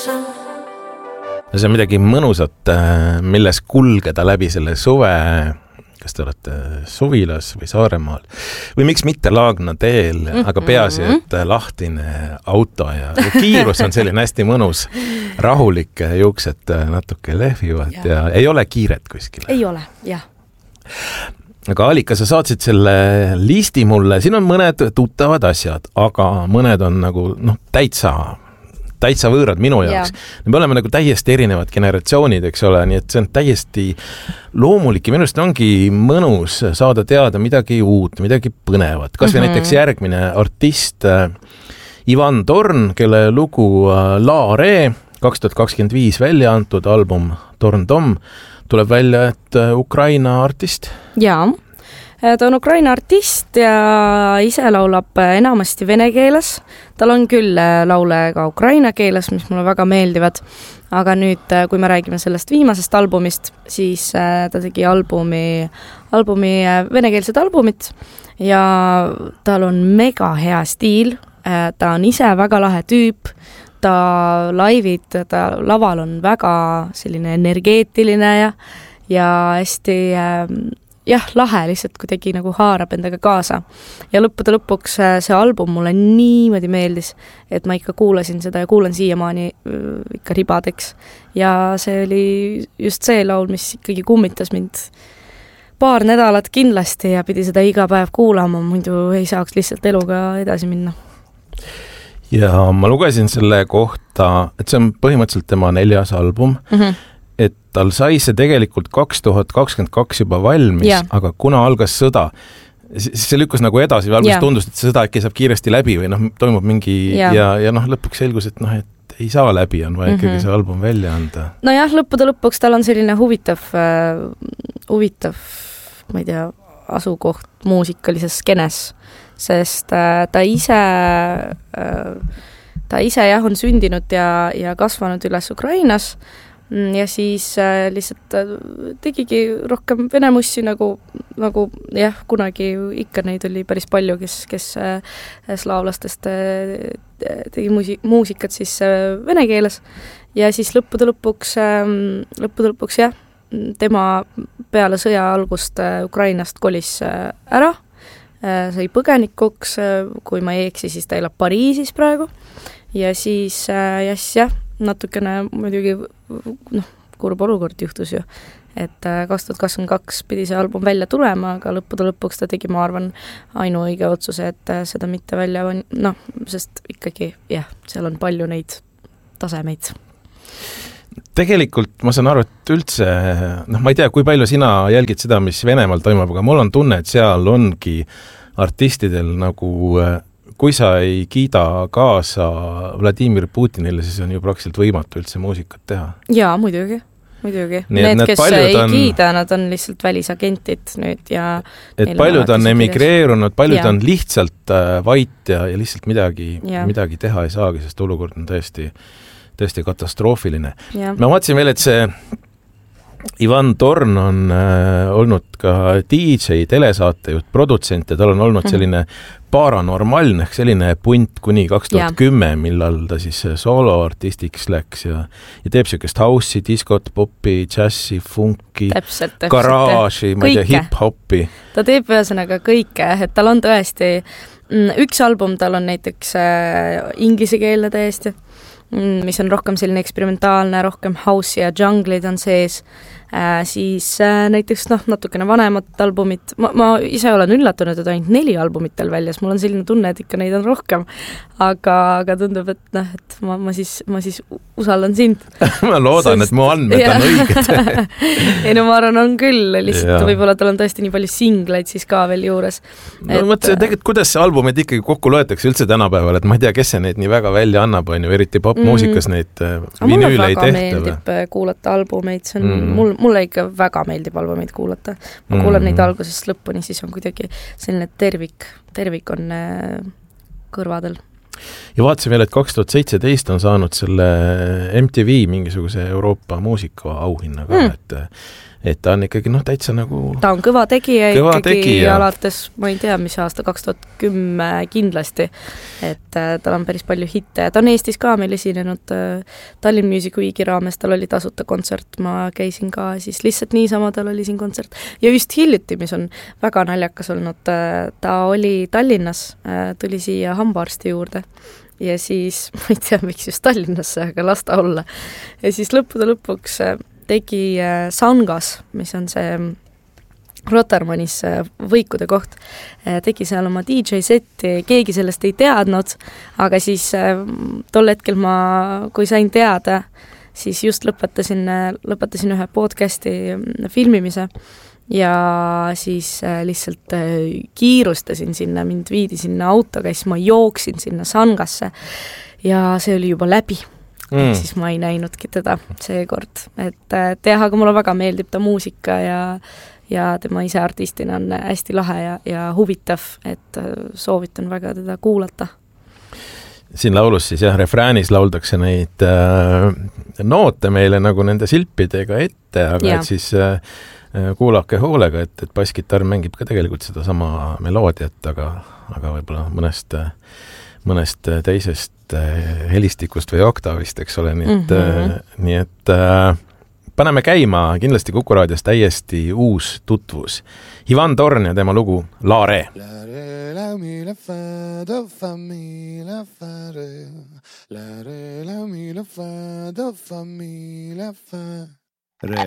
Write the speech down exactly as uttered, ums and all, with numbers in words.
See on midagi mõnusat, milles kulgeda läbi selle suve, kas te olete Suvilas või Saaremaal või miks mitte Laagna teel, aga peaasi, et lahtine auto ja, ja kiirus on selline hästi mõnus, rahulik, juuksed natuke lehvivad ja, ja ei ole kiiret kuskile. Ei ole, jah. Aga Alika, sa saatsid selle listi mulle, siin on mõned tuttavad asjad, aga mõned on nagu noh, täitsa täitsa võõrad minu jaoks. Ja. Me oleme nagu täiesti erinevad generatsioonid, eks ole, nii et see on täiesti loomulik ja minust ongi mõnus saada teada midagi uut, midagi põnevat. Kas või mm-hmm. näiteks järgmine artist Ivan Torn, kelle lugu Laare kaks tuhat kakskümmend viis välja antud album Torn Tom tuleb välja, et Ukraina artist. Jaa. Ta on Ukraina artist ja ise laulab enamasti vene keeles. Tal on küll laule ka ukraina keeles, mis mulle väga meeldivad. Aga nüüd, kui me räägime sellest viimasest albumist, siis ta tegi albumi, albumi venekeelset albumit ja tal on mega hea stiil. Ta on ise väga lahe tüüp. Ta laivid, ta laval on väga selline energeetiline ja, ja hästi... jah, lahe lihtsalt kuidagi nagu haarab endaga kaasa. Ja lõppude lõpuks see album mulle niimoodi meeldis, et ma ikka kuulasin seda ja kuulan siiamaani ikka ribadeks. Ja see oli just see laul, mis ikkagi kummitas mind paar nädalat kindlasti ja pidi seda iga päev kuulama, muidu ei saaks lihtsalt eluga edasi minna. Ja ma lugesin selle kohta, et see on põhimõtteliselt tema neljas album, mm-hmm. et tal sai see tegelikult kaks tuhat kakskümmend kaks juba valmis, yeah. aga kuna algas sõda, siis see lükkas nagu edasi või alguses yeah. tundus, et see sõda äkki saab kiiresti läbi või noh, toimub mingi yeah. ja, ja noh, lõpuks selgus, et noh, et ei saa läbi, on vaja mm-hmm. ikkagi see album välja anda. No jah, lõppude lõpuks tal on selline huvitav, äh, huvitav, ma ei tea, asukoht muusikalises skenes, sest äh, ta ise... Äh, ta ise jah, on sündinud ja, ja kasvanud üles Ukrainas, ja siis äh, lihtsalt äh, tegigi rohkem venemussi nagu, nagu jah, kunagi ikka neid oli päris palju, kes, kes äh, slaavlastest äh, tegi muusi, muusikat siis äh, vene keeles ja siis lõppude lõpuks, äh, lõppude lõpuks jah, tema peale sõja algust äh, Ukrainast kolis äh, ära, äh, sai põgenikuks, äh, kui ma ei eksi, siis ta elab Pariisis praegu ja siis äh, jah, jah, natukene muidugi noh, kurb olukord juhtus ju, et kaks tuhat kakskümmend kaks pidi see album välja tulema, aga lõppude lõpuks ta tegi, ma arvan, ainuõige otsuse, et seda mitte välja, noh, sest ikkagi, jah, seal on palju neid tasemeid. Tegelikult ma saan aru, et üldse, noh, ma ei tea, kui palju sina jälgid seda, mis Venemaal toimub, aga mul on tunne, et seal ongi artistidel nagu... kui sa ei kiida kaasa Vladimir Putinile, siis on ju praktiliselt võimatu üldse muusikat teha. Jaa, muidugi, muidugi. Need, need, kes ei on, kiida, nad on lihtsalt välisagentid nüüd ja... Et paljud on emigreerunud, paljud ja. On lihtsalt vait ja, ja lihtsalt midagi, midagi teha ei saagi, sest olukord on tõesti, tõesti katastroofiline. Ja. Ma vaatasin veel, et see Ivan Torn on äh, olnud ka D J, telesaatejuht, produtsent ja tal on olnud selline paranormalne, ehk selline punt kuni kaks tuhat kümme, millal ta siis sooloartistiks läks ja, ja teeb sellist house'i, diskot, popi, jazzi, funki, garaaži, ma ei tea, hip-hopi. Ta teeb ühesõnaga kõike, et tal on tõesti, üks album tal on näiteks äh, inglisekeelne täiesti, mis on rohkem selline eksperimentaalne, rohkem house ja junglid on sees, äh, siis äh, näiteks noh, natukene vanemad albumid, ma, ma ise olen üllatunud, et ainult neli albumit tal väljas, mul on selline tunne, et ikka neid on rohkem, aga, aga tundub, et noh, et ma, ma, siis, ma siis usaldan sind. ma loodan, Sest, et mu andmed ja. On õiged. ei no ma arvan, on küll, lihtsalt võib-olla tal on tõesti nii palju singleid siis ka veel juures. No et, mõtlesin, tegelikult kuidas see albumid ikkagi kokku loetakse üldse tänapäeval, et ma ei tea, kes see neid nii väga välja annab, on ju, eriti pop muusikas mm. neid vinüüle ei tehta. Mulle väga meeldib või? Kuulata albumeid, see on, mm. mul, mulle ikka väga meeldib albumeid kuulata. Ma kuulan mm. neid algusest lõpuni, siis on kuidagi selline tervik, tervik on kõrvadel. ja vaatasin veel, et kaks tuhat seitseteist on saanud selle M T V mingisuguse Euroopa muusika auhinna ka, mm. et et ta on ikkagi noh, täitsa nagu ta on kõva tegija kõva ikkagi tegija. Alates, ma ei tea, mis aasta, kaks tuhat kümme kindlasti, et äh, tal on päris palju hitte ja ta on Eestis ka meil esinenud äh, Tallinn Music Weeki raames, tal oli tasuta kontsert, ma käisin ka siis lihtsalt niisama, tal oli siin kontsert ja just hiljuti, mis on väga naljakas olnud, äh, ta oli Tallinnas, äh, tuli siia hambaarsti juurde ja siis, ma ei tea, miks just Tallinnasse, aga las ta olla ja siis lõppude lõpuks äh, tegi Sangas, mis on see Rotermannis võikude koht, tegi seal oma D J setti, keegi sellest ei teadnud, aga siis tol hetkel ma, kui sain teada, siis just lõpetasin, lõpetasin ühe podcasti filmimise ja siis lihtsalt kiirustasin sinna, mind viidi sinna autoga, siis ma jooksin sinna Sangasse ja see oli juba läbi. Mm. Siis ma ei näinudki teda seekord, et jah, aga mulle väga meeldib ta muusika ja, ja tema ise artistina on hästi lahe ja, ja huvitav, et soovitan väga teda kuulata. Siin laulus siis jah, refräänis lauldakse neid äh, noote meile nagu nende silpidega ette, aga ja. Et siis äh, kuulake hoolega, et, et basskitarr mängib ka tegelikult seda sama meloodiat, aga, aga võib-olla mõnest, mõnest teisest helistikust või oktavist, eks ole, nii et, mm-hmm. nii et äh, paneme käima kindlasti Kuku raadios täiesti uus tutvus. Ivan Torn ja tema lugu La Re. La re, la mi, la fa, do fa mi, la fa re. La re, la mi, la fa, do fa mi, la fa re.